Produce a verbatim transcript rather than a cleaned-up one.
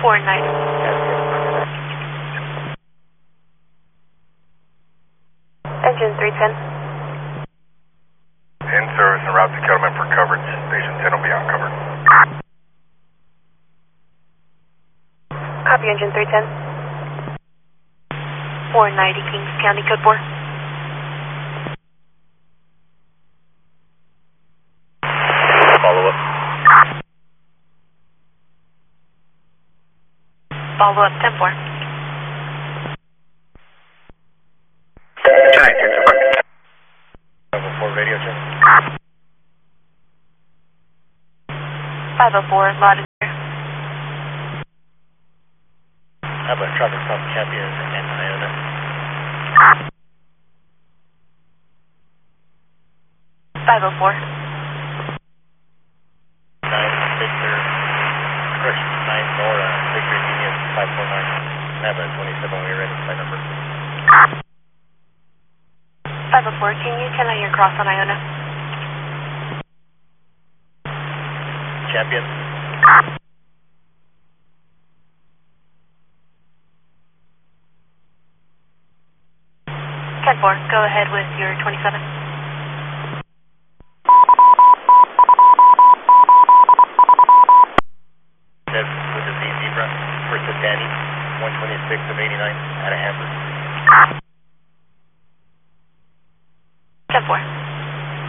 four ninety. Engine three ten. In service and route to Kettleman for coverage. Station ten will be uncovered. Copy, engine three ten. four ninety, Kings County, code four. Follow up. Follow up, ten four. Giant, ten four. Level four radio check. five oh four, lot is there. How about traffic stop Champion and Iona? five oh four. nine Victor, correction, nine Nora, Victor Union five four nine. Nava twenty-seven, we're ready, flight number. five oh four, can you ten out your cross on Iona? Champion. ten four, go ahead with your twenty-seven. That's with the Z Zebra, first of Danny, one twenty-six of eighty-nine, out of Amber.